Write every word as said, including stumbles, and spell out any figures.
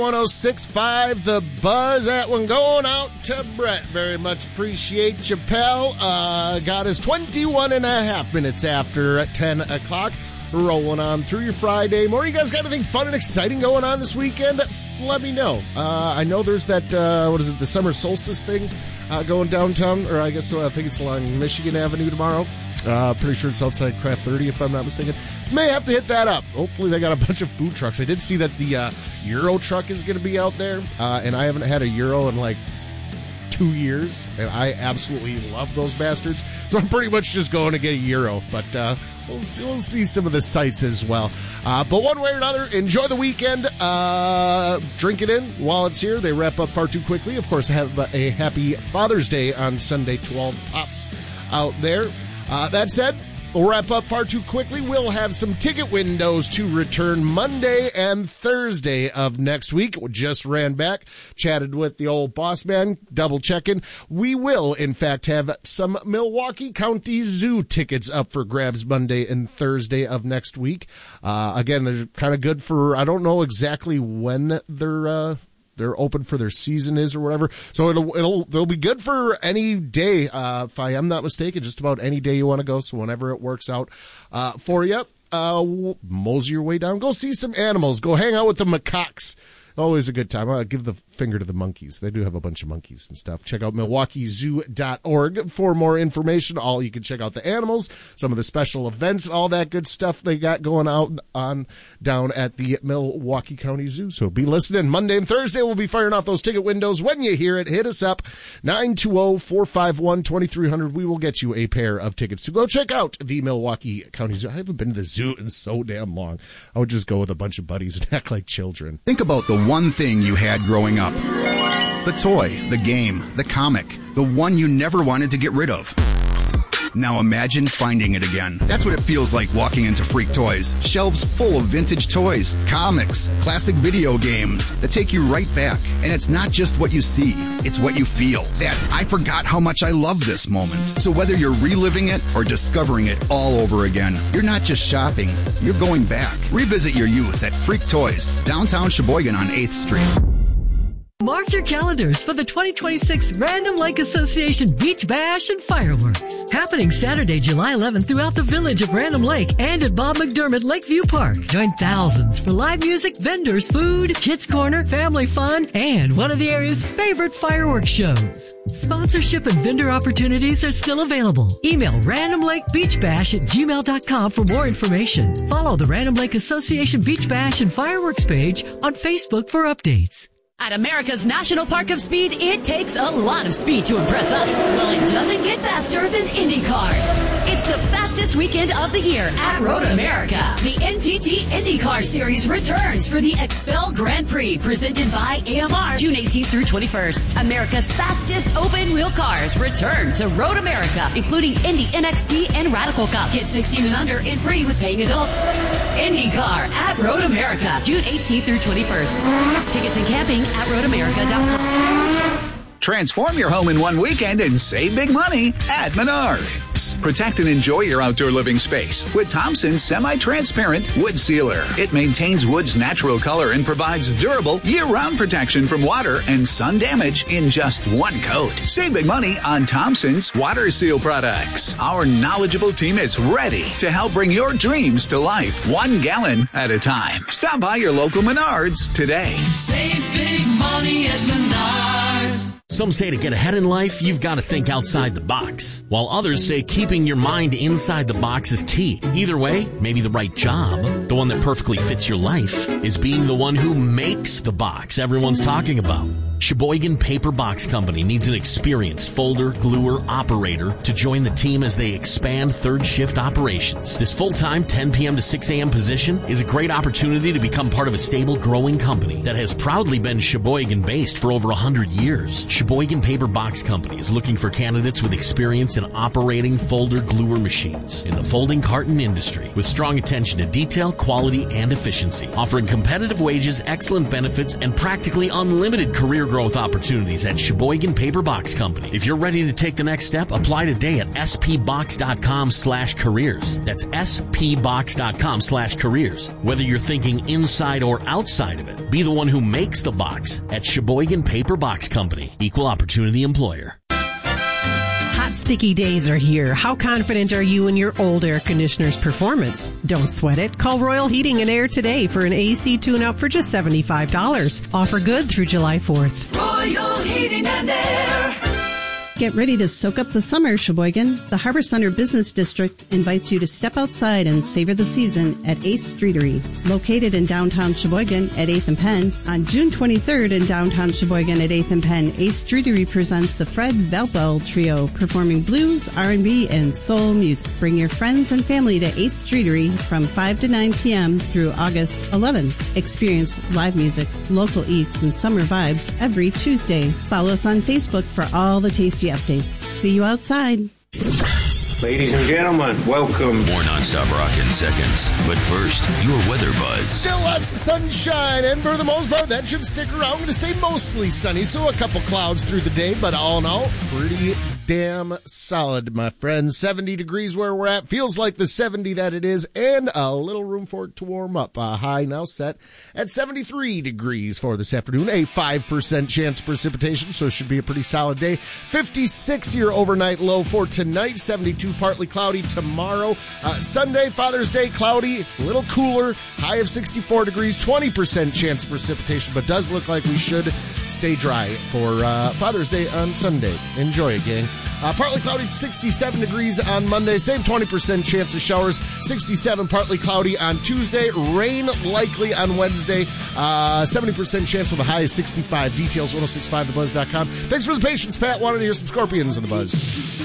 one oh six point five, The Buzz. That one going out to Brett. Very much appreciate you, pal. Uh, got us twenty-one and a half minutes after ten o'clock. Rolling on through your Friday morning. You guys got anything fun and exciting going on this weekend? Let me know. Uh, I know there's that, uh, what is it, the summer solstice thing uh, going downtown, or I guess uh, I think it's along Michigan Avenue tomorrow. Uh, pretty sure it's outside Craft thirty, if I'm not mistaken. May have to hit that up. Hopefully they got a bunch of food trucks. I did see that the uh, Euro truck is going to be out there, uh, and I haven't had a Euro in like two years, and I absolutely love those bastards. So I'm pretty much just going to get a Euro, but uh, we'll see, we'll see some of the sights as well. Uh, but one way or another, enjoy the weekend. Uh, drink it in while it's here. They wrap up far too quickly. Of course, have a happy Father's Day on Sunday to all the pops out there. Uh, that said, we'll wrap up far too quickly. We'll have some ticket windows to return Monday and Thursday of next week. We just ran back, chatted with the old boss man, double checking. We will, in fact, have some Milwaukee County Zoo tickets up for grabs Monday and Thursday of next week. Uh, again, they're kind of good for, I don't know exactly when they're, uh, they're open for their season is or whatever. So it'll, it'll, they'll be good for any day. Uh, if I am not mistaken, just about any day you want to go. So whenever it works out, uh, for you, uh, mosey your way down, go see some animals, go hang out with the macaques. Always a good time. I'll give the finger to the monkeys. They do have a bunch of monkeys and stuff. Check out milwaukee zoo dot org for more information. All you can check out the animals, some of the special events, all that good stuff they got going out on down at the Milwaukee County Zoo. So be listening. Monday and Thursday we'll be firing off those ticket windows. When you hear it, hit us up nine two zero, four five one, two three zero zero. We will get you a pair of tickets to go check out the Milwaukee County Zoo. I haven't been to the zoo in so damn long. I would just go with a bunch of buddies and act like children. Think about the one thing you had growing up. The toy, the game, the comic, the one you never wanted to get rid of. Now imagine finding it again. That's what it feels like walking into Freak Toys. Shelves full of vintage toys, comics, classic video games that take you right back. And it's not just what you see, it's what you feel. That I forgot how much I love this moment. So whether you're reliving it or discovering it all over again, you're not just shopping, you're going back. Revisit your youth at Freak Toys, downtown Sheboygan on eighth Street. Mark your calendars for the twenty twenty-six Random Lake Association Beach Bash and Fireworks. Happening Saturday, July eleventh throughout the village of Random Lake and at Bob McDermott Lakeview Park. Join thousands for live music, vendors, food, kids corner, family fun, and one of the area's favorite fireworks shows. Sponsorship and vendor opportunities are still available. Email Random Lake Beach Bash at gmail dot com for more information. Follow the Random Lake Association Beach Bash and Fireworks page on Facebook for updates. At America's National Park of Speed, it takes a lot of speed to impress us. Well, it doesn't get faster than IndyCar. It's the fastest weekend of the year at Road America. The N T T IndyCar Series returns for the Expel Grand Prix, presented by A M R, June eighteenth through twenty-first. America's fastest open-wheel cars return to Road America, including Indy N X T and Radical Cup. Get sixteen and under and free with paying adults. IndyCar at Road America, June eighteenth through twenty-first. Tickets and camping at road america dot com. Transform your home in one weekend and save big money at Menards. Protect and enjoy your outdoor living space with Thompson's semi-transparent wood sealer. It maintains wood's natural color and provides durable year-round protection from water and sun damage in just one coat. Save big money on Thompson's water seal products. Our knowledgeable team is ready to help bring your dreams to life, one gallon at a time. Stop by your local Menards today. Save big money at Menards. Some say to get ahead in life, you've got to think outside the box, while others say keeping your mind inside the box is key. Either way, maybe the right job, the one that perfectly fits your life, is being the one who makes the box everyone's talking about. Sheboygan Paper Box Company needs an experienced folder, gluer, operator to join the team as they expand third shift operations. This full-time ten p.m. to six a.m. position is a great opportunity to become part of a stable, growing company that has proudly been Sheboygan-based for over one hundred years. Sheboygan Paper Box Company is looking for candidates with experience in operating folder gluer machines in the folding carton industry, with strong attention to detail, quality, and efficiency, offering competitive wages, excellent benefits, and practically unlimited career growth opportunities at Sheboygan Paper Box Company. If you're ready to take the next step, apply today at spbox.com slash careers. That's spbox.com slash careers. Whether you're thinking inside or outside of it, be the one who makes the box at Sheboygan Paper Box Company. Equal opportunity employer. Hot, sticky days are here. How confident are you in your old air conditioner's performance? Don't sweat it. Call Royal Heating and Air today for an A C tune-up for just seventy-five dollars. Offer good through July fourth. Royal Heating and Air. Get ready to soak up the summer, Sheboygan. The Harbor Center Business District invites you to step outside and savor the season at Ace Streetery. Located in downtown Sheboygan at eighth and Penn, on June twenty-third in downtown Sheboygan at eighth and Penn, Ace Streetery presents the Fred Velpel Trio, performing blues, R and B, and soul music. Bring your friends and family to Ace Streetery from five to nine p.m. through August eleventh. Experience live music, local eats, and summer vibes every Tuesday. Follow us on Facebook for all the tasty updates. See you outside. Ladies and gentlemen, welcome. More nonstop rock in seconds. But first, your weather buzz. Still lots of sunshine, and for the most part, that should stick around. Going to stay mostly sunny, so a couple clouds through the day, but all in all, pretty damn solid, my friends. seventy degrees where we're at. Feels like the seventy that it is, and a little room for it to warm up. A high now set at seventy-three degrees for this afternoon. A five percent chance of precipitation, so it should be a pretty solid day. fifty-six your overnight low for tonight. seventy-two partly cloudy tomorrow. Uh, Sunday, Father's Day, cloudy, a little cooler. High of sixty-four degrees, twenty percent chance of precipitation, but does look like we should stay dry for uh, Father's Day on Sunday. Enjoy it, gang. Uh, partly cloudy, sixty-seven degrees on Monday. Same twenty percent chance of showers. sixty-seven, partly cloudy on Tuesday. Rain likely on Wednesday. Uh, seventy percent chance with a high of sixty-five. Details, ten sixty-five the buzz dot com. Thanks for the patience, Pat. Wanted to hear some Scorpions in the Buzz.